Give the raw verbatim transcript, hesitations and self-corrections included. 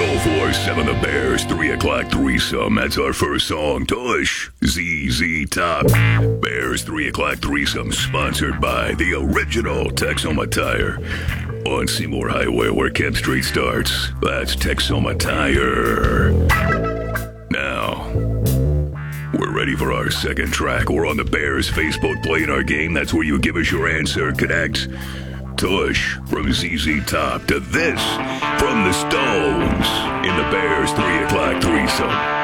oh four seven The Bears, three o'clock threesome. That's our first song. Tush, Z Z Top. Bears, three o'clock threesome, sponsored by the original Texoma Tire on Seymour Highway, where Kemp Street starts. That's Texoma Tire. Now, we're ready for our second track. We're on the Bears Facebook playing our game. That's where you give us your answer. Connect Tush from Z Z Top to this from the Stones in the Bears three o'clock threesome.